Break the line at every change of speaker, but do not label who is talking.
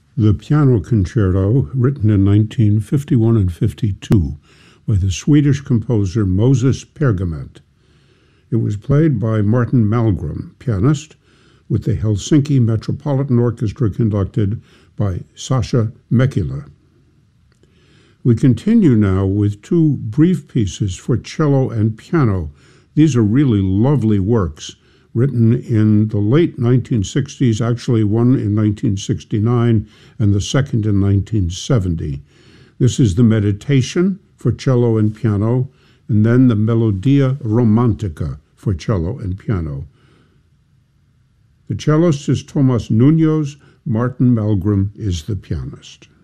The Piano Concerto, written in 1951 and 52 by the Swedish composer Moses Pergament. It was played by Martin Malmgren, pianist, with the Helsinki Metropolitan Orchestra conducted by Sasha Mekila. We continue now with two brief pieces for cello and piano. These are really lovely works, written in the late 1960s, actually one in 1969 and the second in 1970. This is the Meditation for cello and piano, and then the Melodia Romantica for cello and piano. The cellist is Tomas Nuñez, Martin Malmgren is the pianist.